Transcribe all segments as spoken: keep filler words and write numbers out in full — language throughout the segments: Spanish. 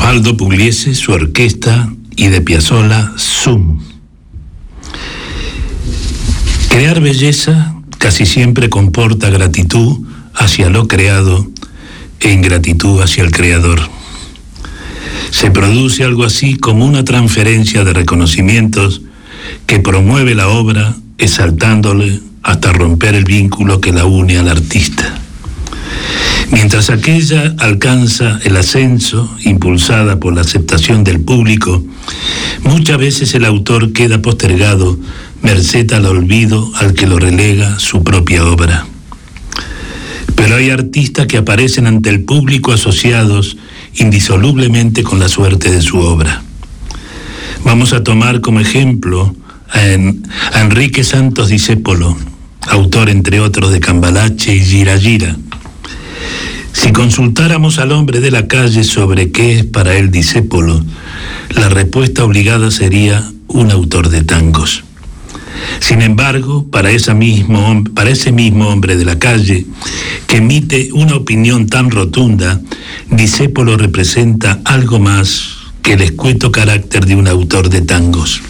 Aldo Pugliese, su orquesta, y de Piazzolla, Zoom. Crear belleza casi siempre comporta gratitud hacia lo creado e ingratitud hacia el creador. Se produce algo así como una transferencia de reconocimientos que promueve la obra exaltándole hasta romper el vínculo que la une al artista. Mientras aquella alcanza el ascenso, impulsada por la aceptación del público, muchas veces el autor queda postergado, merced al olvido al que lo relega su propia obra. Pero hay artistas que aparecen ante el público asociados indisolublemente con la suerte de su obra. Vamos a tomar como ejemplo a, en, a Enrique Santos Discépolo, autor entre otros de Cambalache y Gira Gira. Si consultáramos al hombre de la calle sobre qué es para él Discépolo, la respuesta obligada sería un autor de tangos. Sin embargo, para, esa mismo, para ese mismo hombre de la calle, que emite una opinión tan rotunda, Discépolo representa algo más que el escueto carácter de un autor de tangos.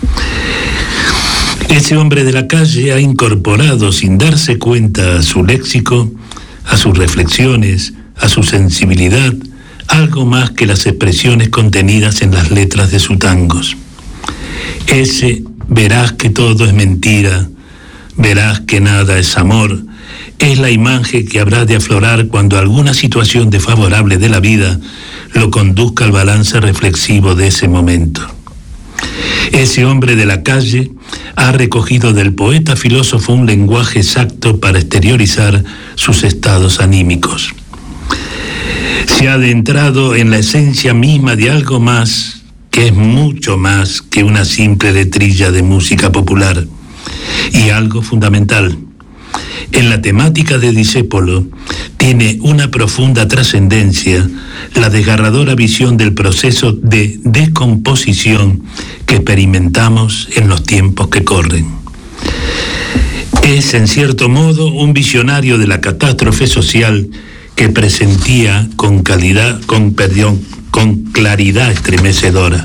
Ese hombre de la calle ha incorporado, sin darse cuenta, a su léxico, a sus reflexiones, a su sensibilidad, algo más que las expresiones contenidas en las letras de sus tangos. Ese verás que todo es mentira, verás que nada es amor, es la imagen que habrá de aflorar cuando alguna situación desfavorable de la vida lo conduzca al balance reflexivo de ese momento. Ese hombre de la calle ha recogido del poeta filósofo un lenguaje exacto para exteriorizar sus estados anímicos. Se ha adentrado en la esencia misma de algo más, que es mucho más que una simple letrilla de música popular, y algo fundamental. En la temática de Discépolo tiene una profunda trascendencia la desgarradora visión del proceso de descomposición que experimentamos en los tiempos que corren. Es, en cierto modo, un visionario de la catástrofe social que presentía con calidad, con, perdón, con claridad estremecedora.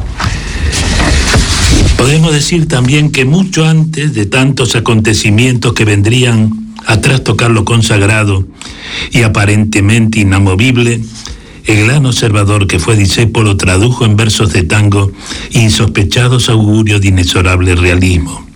Podemos decir también que mucho antes de tantos acontecimientos que vendrían a trastocar lo consagrado y aparentemente inamovible, el gran observador que fue Discépolo tradujo en versos de tango insospechados augurios de inexorable realismo.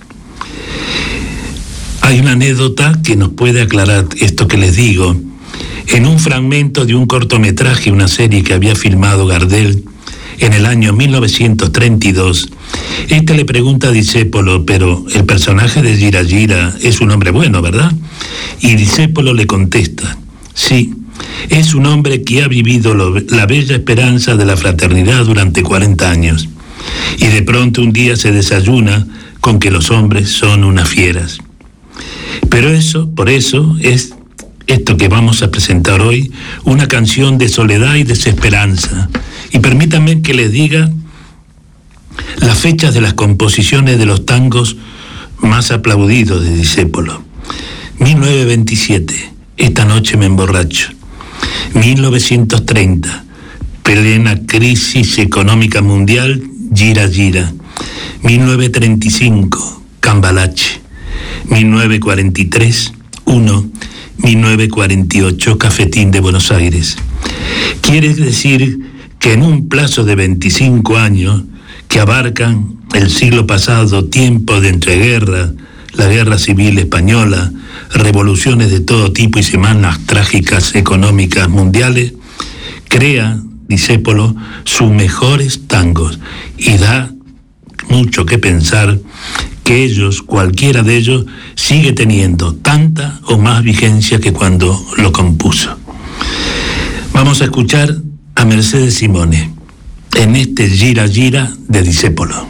Hay una anécdota que nos puede aclarar esto que les digo. En un fragmento de un cortometraje, una serie que había filmado Gardel en el año mil novecientos treinta y dos, este le pregunta a Discépolo, pero el personaje de Gira Gira es un hombre bueno, ¿verdad? Y Discépolo le contesta, sí, es un hombre que ha vivido lo, la bella esperanza de la fraternidad durante cuarenta años, y de pronto un día se desayuna con que los hombres son unas fieras. Pero eso, por eso, es esto que vamos a presentar hoy, una canción de soledad y desesperanza. Y permítanme que les diga las fechas de las composiciones de los tangos más aplaudidos de Discépolo. mil novecientos veintisiete, Esta noche me emborracho. mil novecientos treinta, plena crisis económica mundial, Gira Gira. mil novecientos treinta y cinco, Cambalache. mil novecientos cuarenta y tres, Uno. mil novecientos cuarenta y ocho, Cafetín de Buenos Aires. Quiere decir que en un plazo de veinticinco años, que abarcan el siglo pasado, tiempo de entreguerra, la guerra civil española, revoluciones de todo tipo y semanas trágicas económicas mundiales, crea Discépolo sus mejores tangos y da mucho que pensar que ellos, cualquiera de ellos, sigue teniendo tanta o más vigencia que cuando lo compuso. Vamos a escuchar a Mercedes Simone en este Gira Gira de Discépolo.